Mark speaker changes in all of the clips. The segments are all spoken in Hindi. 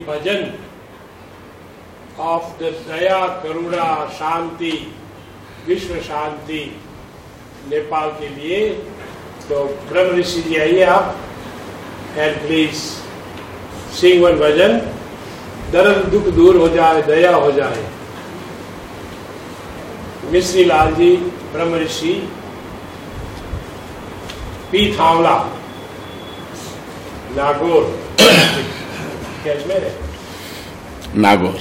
Speaker 1: भजन ऑफ द दया करुणा शांति विश्व शांति नेपाल के लिए। तो ब्रह्म ऋषि जी आइए आप एंड प्लीज सिंग वन भजन, दर्द दुख दूर हो जाए दया हो जाए। मिश्री लाल जी ब्रह्म ऋषि, पी थावला नागौर कैश्मीर है
Speaker 2: नागौर।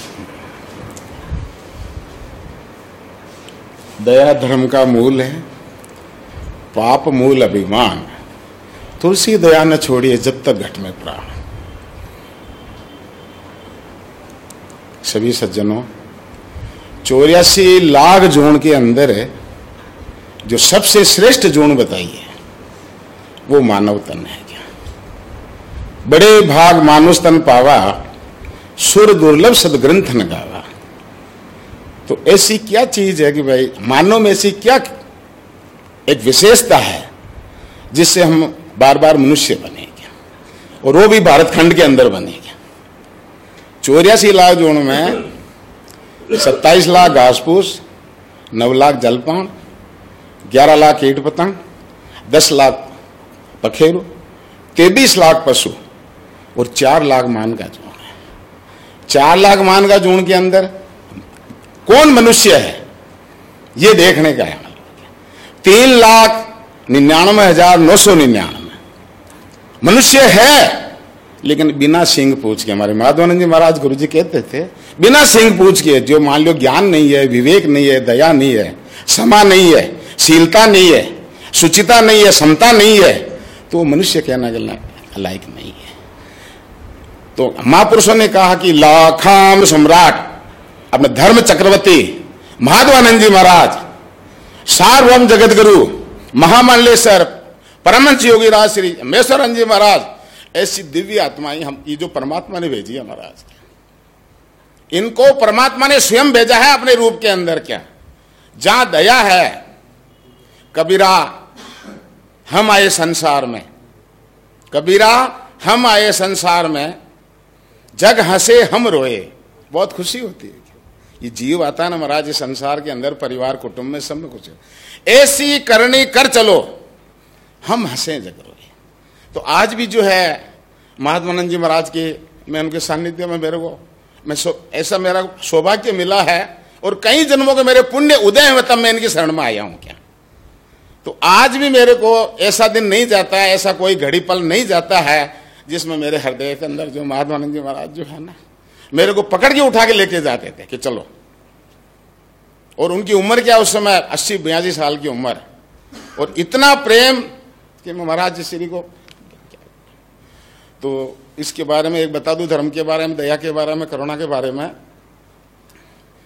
Speaker 2: दया धर्म का मूल है, पाप मूल अभिमान। तुलसी दया न छोड़िए जब तक घट में प्राण। सभी सज्जनों, 84 लाख जोन के अंदर है जो सबसे श्रेष्ठ जोन बताई है वो मानव तन है। क्या बड़े भाग मानुष तन पावा, सुर दुर्लभ सदग्रंथ न गावा। तो ऐसी क्या चीज है कि भाई मानव में ऐसी क्या एक विशेषता है जिससे हम बार बार मनुष्य बनेंगे, और वो भी भारत खंड के अंदर बनेंगे। 84 लाख जोन में 27 लाख घास फूस, 9 लाख जलपान, 11 लाख कीट पतंग, 10 लाख पखेरु, 23 लाख पशु और 4 लाख मान का जोन है। 4 लाख मान का जोन के अंदर कौन मनुष्य है ये देखने का है। 3,99,999 मनुष्य है, लेकिन बिना सींग पूछ के। हमारे माधवानंद जी महाराज गुरु जी कहते थे, बिना सींग पूछ के जो मान लो ज्ञान नहीं है, विवेक नहीं है, दया नहीं है, क्षमा नहीं है, शीलता नहीं है, सुचिता नहीं है, समता नहीं है, तो मनुष्य कहना लायक नहीं है। तो महापुरुषों ने कहा कि लाखाम सम्राट अपने धर्म चक्रवर्ती माधवानंद जी महाराज, सार्वभौम जगत गुरु महामंडलेश्वर परमहंस योगी राज श्री मेश्वरानंद जी महाराज, ऐसी दिव्य आत्माएं हम ये जो परमात्मा ने भेजी है महाराज, इनको परमात्मा ने स्वयं भेजा है अपने रूप के अंदर। क्या जहां दया है, कबीरा हम आए संसार में, कबीरा हम आए संसार में, जग हंसे हम रोए। बहुत खुशी होती है ये जीव आता है ना महाराज इस संसार के अंदर, परिवार कुटुंब में सब में कुछ ऐसी करनी कर चलो हम हंसे जग रोए। तो आज भी जो है महात्मानंद जी महाराज के, मैं उनके सानिध्य में मेरे को ऐसा मेरा सौभाग्य मिला है, और कई जन्मों के मेरे पुण्य उदय हुए तब मैं इनकी शरण में आया हूं। क्या तो आज भी मेरे को ऐसा दिन नहीं जाता है, ऐसा कोई घड़ी पल नहीं जाता है जिसमें मेरे हृदय के अंदर जो महात्मानंद जी महाराज जो है ना, मेरे को पकड़ के उठा के लेके जाते थे कि चलो। और उनकी उम्र क्या उस समय 80-82 साल की उम्र, और इतना प्रेम कि महाराज जी श्री को। तो इसके बारे में एक बता दूं, धर्म के बारे में, दया के बारे में, करुणा के बारे में।